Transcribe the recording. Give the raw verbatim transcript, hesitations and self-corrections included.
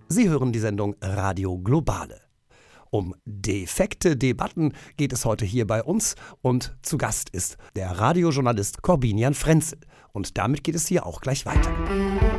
Sie hören die Sendung Radio Globale. Um defekte Debatten geht es heute hier bei uns und zu Gast ist der Radiojournalist Korbinian Frenzel. Und damit geht es hier auch gleich weiter.